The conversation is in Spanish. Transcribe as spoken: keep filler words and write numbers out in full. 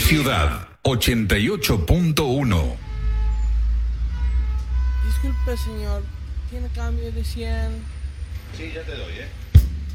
Ciudad ochenta y ocho punto uno. Disculpe, señor. ¿Tiene cambio de cien? Sí, ya te doy, ¿eh?